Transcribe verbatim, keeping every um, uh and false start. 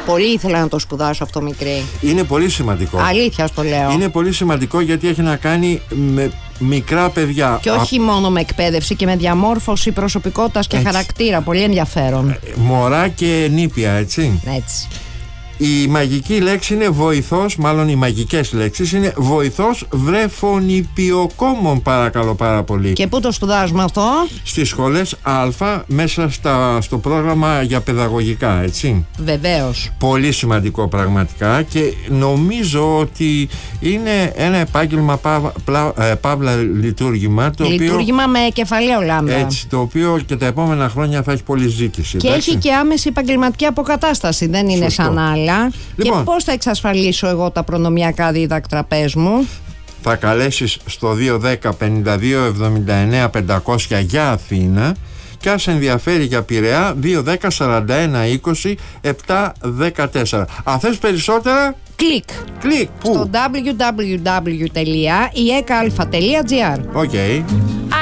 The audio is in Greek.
Πολύ ήθελα να το σπουδάσω αυτό μικρή. Είναι πολύ σημαντικό. Αλήθεια το λέω. Είναι πολύ σημαντικό γιατί έχει να κάνει με μικρά παιδιά. Και όχι Α... μόνο με εκπαίδευση και με διαμόρφωση προσωπικότητας και έτσι. Χαρακτήρα. Πολύ ενδιαφέρον. Ε, μωρά και νήπια, έτσι. Έτσι. Η μαγική λέξη είναι βοηθός, μάλλον οι μαγικές λέξεις είναι βοηθός βρεφονιπιοκόμων, παρακαλώ πάρα πολύ. Και πού το σπουδάζουμε αυτό? Στις σχολές Α, μέσα στα, στο πρόγραμμα για παιδαγωγικά, έτσι. Βεβαίως. Πολύ σημαντικό πραγματικά και νομίζω ότι είναι ένα επάγγελμα πα, πλα, ε, παύλα λειτουργήμα. Το λειτουργήμα οποίο, με κεφαλαίο λάμδα. Έτσι, το οποίο και τα επόμενα χρόνια θα έχει πολλή ζήτηση. Και εντάξει? έχει και άμεση επαγγελματική αποκατάσταση, δεν είναι Σωστό. σαν άλλα. Λοιπόν, και πώς θα εξασφαλίσω εγώ τα προνομιακά δίδακτρα, πες μου? Θα καλέσεις στο δύο δέκα πενήντα δύο εβδομήντα εννέα πεντακόσια για Αθήνα και αν σε ενδιαφέρει για Πειραιά δύο δέκα σαράντα ένα είκοσι επτά δεκατέσσερα. Αν θες περισσότερα, κλικ. Κλικ. Πού? Στο double-u double-u double-u τελεία ι ε κ α τελεία τζι άρ. Οκ. Okay.